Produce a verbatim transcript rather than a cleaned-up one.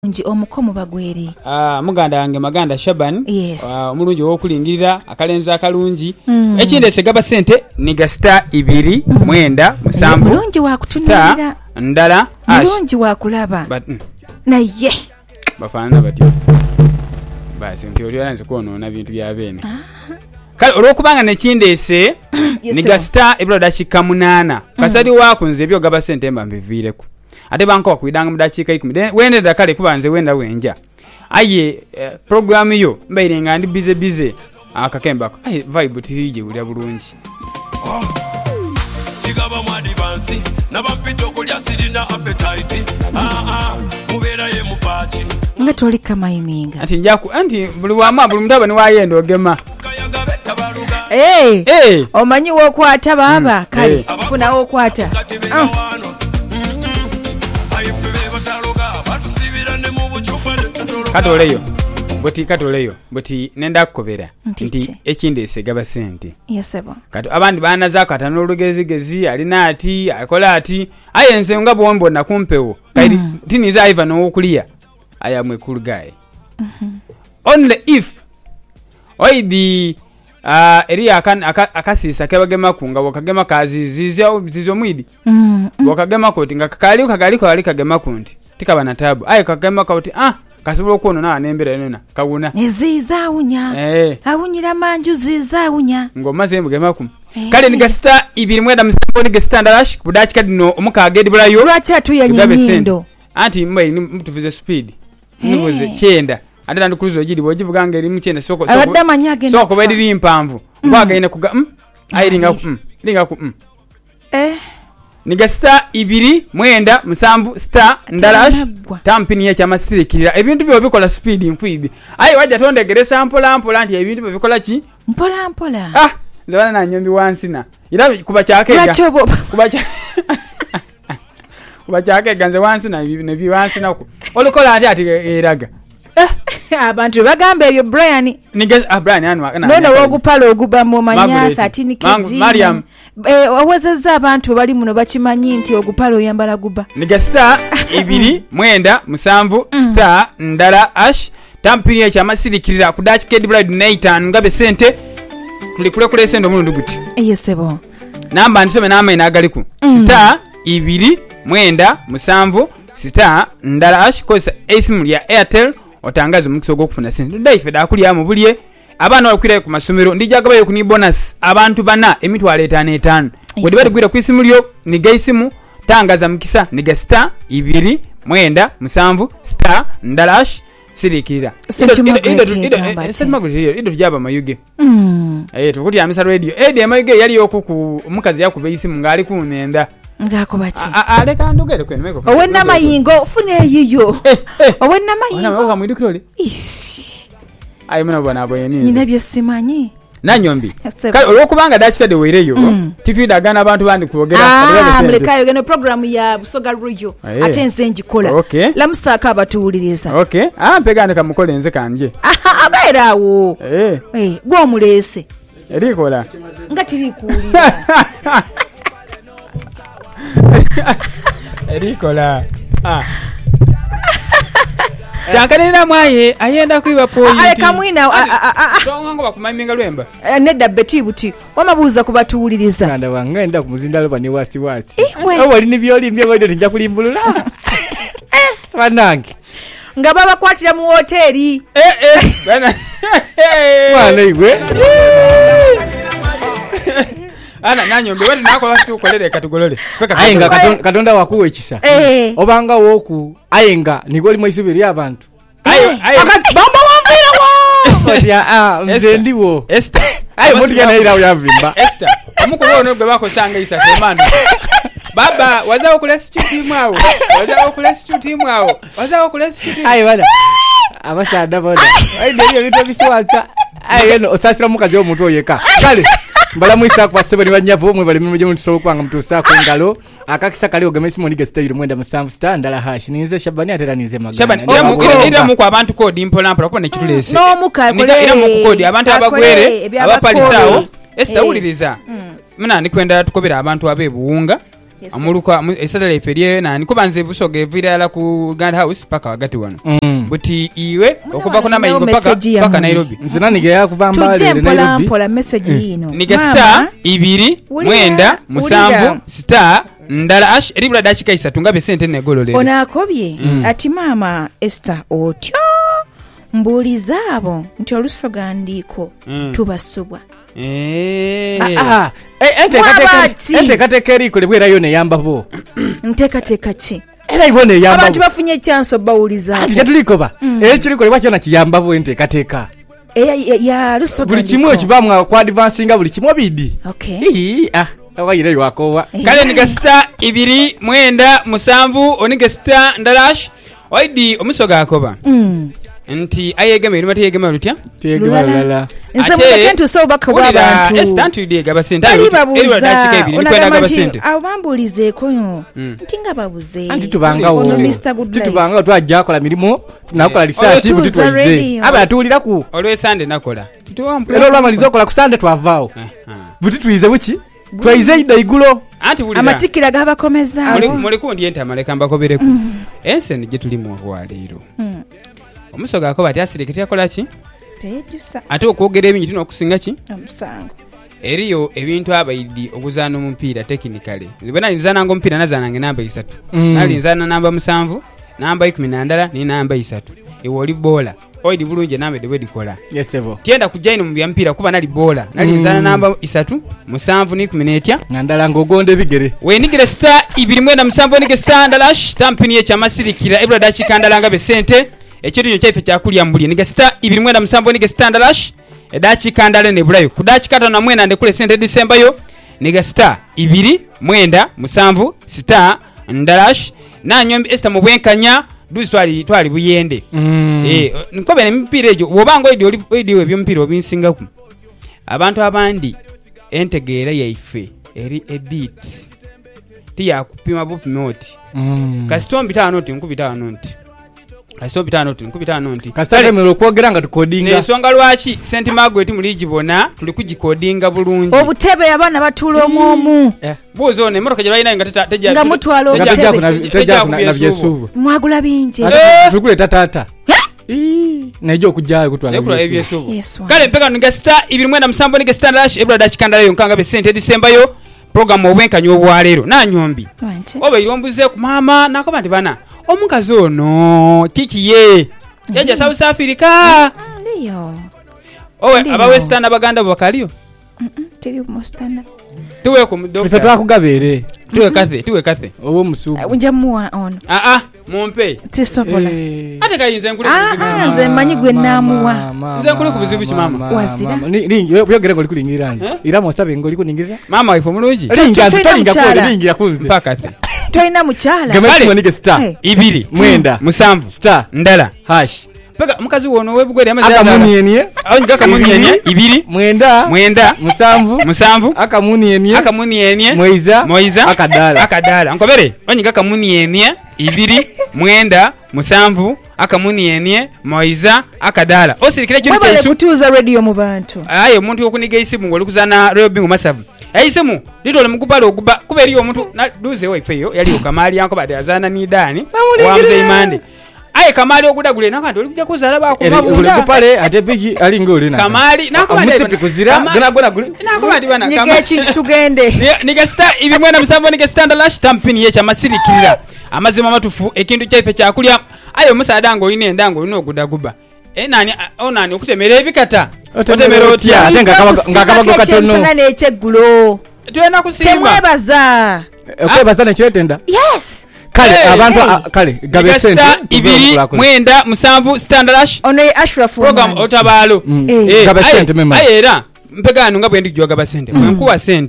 nji omukomo bagwere. Ah muganda wange maganda Shaban. Yes. Uh, omulungi wokulingirira akalenza akalungi. Mm. Ekinde segaba sente niga star ibiri mm. mwenda musambu. Mulungi wa kutunulira. Ndala ash. Mulungi wa kulaba. But mm. na ye. Bafana batyo. Basi ntiyo yanze kuonona bintu bya bene. Ah. Kale olwokubanga nekindese yes, niga star ibiro dashika munana. Mm. Kasadi wako nze byo gaba sente mba mbivireku. Ate banko wakwidanga mudachika ikumi wende dakale kubanze wenda wenja aye eh, program yo mbayirenga ndi bize bize akakembako aye vibe tirije uli bulungi oh. Sigaba mu advance nabafite okulya sirina appetite ah ah mubera ye mupachi ngatoli kama iminga ati njaku anti buli wama buli mutaba ni wayendo ogema eh hey. Omanyi wo kwata baba mm. kale hey. Funa wo kwata ah. Katoleyo boti katoleyo boti nenda kukobera nti ekinde segaba sente yesebo kato abandi bana zakata n'olugezi gezi alina ati akola ati ayense nga bombo na kumpewo kaidi mm. tini za iva no okulia aya mwe cool guy mm-hmm. Only if oidi uh, eri akan akasisa kebagema kunga wakagema kazi zizya zizo mwidi mm -hmm. Wakagema koti nga kakali kagali ko ali kagema kunti tikaba na tabu aye kagema koti ah kasibula okuno na nembera nena kawuna ezizawunya eh awunyira manju zizawunya ngoma zembugema ku eh. Kale ni gasta ibiri mweda msamboni gasta ndalash kudachi kadino omukagedi bulayo lwachatu ya nyindo anti mbayi mtuvize speed nibuze hey. Chenda ate ndikulizo gidi bojivuga ngeri mchenda soko soko abadamanyage soko badiri impamvu ngwaga ine kuga mm ayiringa ku mm linga ku mm eh niga star ibiri mwenda musambu star ndalash tampini ya chama sirikira ebintu byo bikola speed impidi ayi waja tondegere sample ample anti ebintu byo bikola ki mpola mpola ah ndabana na nyombi wansina ira kuba cyakega kuba cya kuba cyakega ganze wansina ne bi wansina ko olikola ati ati eraga eh abantu bagamba ebyo Brian niga ah Brian anu akana neno wogupala oguba mu manyasa ati nikidi Mariam eh wawezeza abantu bali muno bakimanyi nti ogupala oyambala guba niga star ibiri mwenda musambu mm. Star ndala ash tampini ya masirikirira ku Dutch Kid Bride Nathan ngabe sente tuli kule kule sendo mundu guti yesebo namba nisome nama inagaliku mm. Star ibiri mwenda musambu Star ndala ash kosa esimu ya Airtel otangaza mukso gokufuna sente ndaife da kuli amu buliye abana bakwire ku masomero ndijagabayo yo kuni bonus abantu bana emitwale etano etano wodi bali gwira kwisimulyo ni gaisimu tangaza mukisa ni gasta ibiri mwenda musamvu star ndalash sirikira sentimagre indo tujaba mayuge mm eh tukuti amisa radio edi mayuge yali yokuku mukazi yakube isimu ngali kunenda ngako bati ale kandugere kwene meko owena mayingo fune yiyo owena mayingo ona oka mwidukirole isi ayi muna bwana abo yenini nina byesimanyi nanyombi kale olwokubanga dachikade weireyo mm. Tifida gana abantu bandi kuogera ah mlekayo gene program ya Busoga Rujo atenze njikola okay. La musaka abatuuliriza okay ah pegane kamukole nze kanje abairawo eh eh gwo mulese erikola ngati likulira erikola ah Chankanira mwaye ayenda kwiba point. Ale kamwina tongango bakumaminga lwemba. Nedda beti buti wamabuuza kubatuuliriza. Kanda wanga enda kumuzindalo bani wasi wasi. Awali ni byoli mbye ngoyo tinja kulimbulula. Banange. Nga baba kwatira mu hoteli. Eh eh bana. Wana igwe. Ana nanyombe wewe nakola siku kolere katugolole. Ayenga katonda wakuwe kisa. Eh. Obanga woku ayenga nigoli mwisubiri abantu. Ayo ayo. Bamba wambira wo. Oya ah mzendiwo. Esther. Ayo mutu gana ira uyavimba. Esther. Amuko wono gwe bako sanga isa semana. Baba wazao kula situti mwawo. Wazao kula situti mwawo. Wazao kula situti. Ayo bana. Abasada bana. Ayo ndiyo bito biswata. Ayo no osasira mukazi wo mutu oyeka. Kale. Mbala mwisa kwa sebe ni banyavu mwe bali muje muntu kwanga mtu sako ngalo akakisa kali ogamesi moniga style mwenda musambu star ndala hash ninze Shabani ateranize magana Shabani ira mu kwa abantu code impola mpala kubona kitulese no mukakole ira mu code abantu abagwere abapalisawo esitawuliriza mna nikwenda tukobera abantu abebuunga Yes, amuluka esatale eferie nani kuba nze busoga evira ala ku Uganda House paka wakati wano Mm. buti iwe okuva kuna waliwo mayingo paka message ya paka mwe. Nairobi nze nani geya kuva tujje mbale mpola Nairobi mpola message yino niga Mama, star ibiri Wulira, mwenda musanvu wulira. star ndala ash eribula dakika isatu ngabe sente negololera onakobye ati maama Esther otyo mbuuliza abo nti olusoga ndiiko Mm. tubasubwa eh Ah, eh, ente Mwaba kateke ati. ente kateke eriko lebwera yo neyamba bo nteekateeka ki era ibo neyamba abantu bo bafunye ekyanso bawuliza ati kyatulikoba era kiriko lebwa kyona kiyamba bo ente kateka ya lusoga buli kimu ndiko. ekibamwa kwa advancinga buli kimu bidi Okay. ii ah awayire ywakowa kale niga star ibiri mwenda musanvu oniga star ndala ash oidi omusoga akoba Mm. nti ayegema erima teyegema lutya tegema lala nze muleke ntuuse obubaka bw'abantu estantuidega basente bali babuuza ibiri onagamba nikwenda nti basente abo bambuulizeeko nti nga babuze anti tubangawo Ono mister Good Life. titubangawo twajja akola mirimu tunakola research Oyo buti tuuza twize radio. aba atuuliraku olwesande nakola era olwamaliza okola ku sande twavaawo buti twize buki twize ida igulo anti wulira amatikira gabakomezaawo mulikundi entama leka mbakobereku enseni gye tulimu olwaleero omusoga akoba ati asireke tyakola ki teyejusa ate okwogera ebingi tulina okusinga ki omusango eriyo ebintu abaidi okuzaana omupiira tekinikale nze bwena nzaananga omupiira nazaananga enamba isatu Mm. nali nzaana namba musanvu namba ikumi nandala ne namba isatu ewe oli boola oidi bulungi enamba edde bwedikola yesebo tyenda kujaino mu byampiira kuba nali boola nali nzaana namba isatu musanvu n'ikumi n'etya ngandala ng'ogonda ebigere wenigire star ibiri mwenda musanvu wenige star ndalash tampini ekyamasirikira ebula dakika ndala nga besente ekintu kyo kyaife kyakulya mbuli nige star ibiri mwenda musanvu wenige star ndalash edakika ndala nebulayo ku dakika tano na mwenda ndekule sente December yo nige star ibiri mwenda musanvu star ndalash nanyombi Esther mu bwenkanya duzi twali twali buyende Mm. eh nkobe ne mipira ejo wobanga oidi oli oidi we byomupira obinsingaku abantu abandi entegeera yaife eri a bit tiya kupima bupima oti Mm. kasitombi tano oti nkubita tano oti kasitombi tano oti nkubita tano oti kasitale mero kwogera nga tukodinga ensonga lwaki Saint Margaret muligibona tuli kugikodinga bulungi obutebe abaana batuula omwomu Eh. buzo ne motoka gyabalina nga teta tejja Nga mutwala tejja- obutebe. Tejja kuna- tejja tejja kuna- kubyesuubo. na byesuubo mwagula bingi tukuleta taata Ii, naija okujjayo kutwala Ekula ebyesuubo. ebyesuubo Yesu kale mpeka niga star ibiri mwenda musanvu niga star dash ebula dakikandala yo nkanga besente December yo program obwenkanyo obwaleero nanyombi Wante. oba ilombuze ku mama nakoba nti bana omukazi ono kikiye yaja South Africa aliyo owe Ndiyo. aba western abaganda bakaliyo teri mustana tuwe ku Ife doctor twakugabeere tuwe kathe tuwe kathe oba omusuubu njamuwa ono ah ah mumpe tisobola Eh. ate kayinze nkule Ah, kuzibu ah, kimama nze mmanyi gwe naamuwa Mama, Nze nkule ku bizibu ki mama? mama, Wazira? mama. Ni- lingi byogera ngoli kulingirira nze Eh? era mosabe ngoli kulingirira mama wife mulungi linga nze Toyina talinga mukyala. kule lingira kunze mpaka kathe tolina mukyala gama Kale. simu nige star Eh. ibiri mwenda musanvu star ndala hash peka mukazi wono webugwere amazi akamunienie onga kamunienye ibiri mwenda mwenda musanvu musanvu akamunienie akamunienye mwiza moiza akadala akadala nkobere onyiga akamunienye ibiri mwenda musanvu akamunienye moiza akadala osirikire kintu mwebale kyesu kutuuza radio mu bantu aye omuntu okuniga isimu ngoli kuzana royo bingu masavu eisimu litole mukubala oguba kuba eriyo omuntu na duze waife yo yali okamali yanko bade azana ni dani wa mzee imande aye kamali ogudagule nakandi oli kujja kuzala bako ule mabunda kupale ate piki alinga oli na kamali nakobade amusipi kuzira gana gona guli nakobade bana nyiga ekintu tugende niga star ibi mwena musambo niga stand lash tampini yecha masirikirira amazima matufu ekintu kyaife kyakulya ayo musaada ngo ine ndango olina ogudaguba e nani onani okutemera ebikata otemera otya ate nga kaba- nga kabago katono eky'emisana n'ekyeggulo tuyina kusimba temwebaza okwebazana kiretenda yes kale Hey, abantu hey. a- kale gabe niga sente star ibiri mwenda musanvu stand lash ono ye Ashraf program Omani. otabalo Eh. Gaba sente mema. aye era mpegano nga bwendi gyoga basente mwenkuwa sente